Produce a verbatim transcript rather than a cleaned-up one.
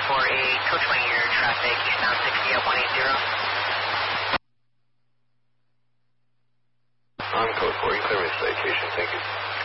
for a Coach My Ear traffic eastbound sixty at one eighty. I'm code four, you clear me citation, thank you.